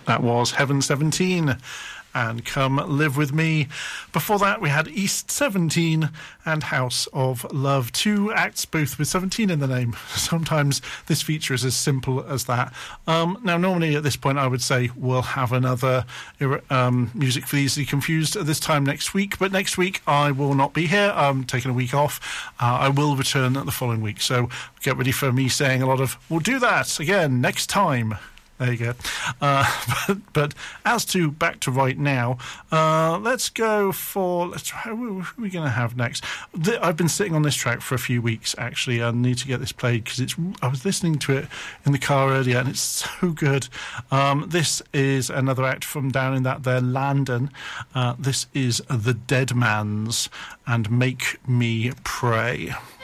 That was Heaven 17 and Come Live With Me. Before that, we had East 17 and House of Love. 2 acts, both with 17 in the name. Sometimes this feature is as simple as that. Now, normally at this point, I would say we'll have another Music for the Easily Confused this time next week. But next week, I will not be here. I'm taking a week off. I will return the following week. So get ready for me saying a lot of, we'll do that again next time. There you go. But as to back to right now, let's go for... who are we going to have next? I've been sitting on this track for a few weeks, actually. I need to get this played because I was listening to it in the car earlier, and it's so good. This is another act from down in that there London. This is The Dead Man's and Make Me Pray.